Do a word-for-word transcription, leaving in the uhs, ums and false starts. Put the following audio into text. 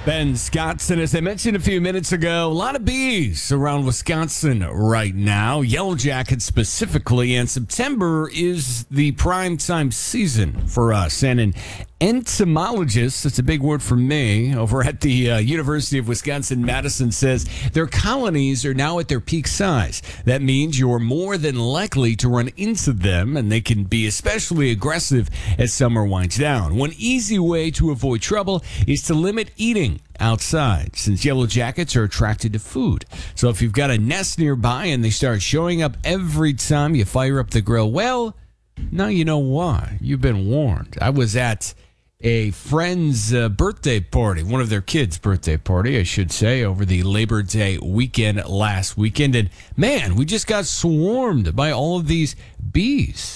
Ben Scottson, as I mentioned a few minutes ago, a lot of bees around Wisconsin right now, Yellow Jackets specifically, and September is the prime time season for us. And an entomologist, that's a big word for me, over at the uh, University of Wisconsin-Madison says their colonies are now at their peak size. That means you're more than likely to run into them, and they can be especially aggressive as summer winds down. One easy way to avoid trouble is to limit eating outside, since yellow jackets are attracted to food. So if you've got a nest nearby and they start showing up every time you fire up the grill, well, now you know why. You've been warned. I was at a friend's uh, birthday party, one of their kids' birthday party, I should say, over the Labor Day weekend last weekend. And man, we just got swarmed by all of these bees.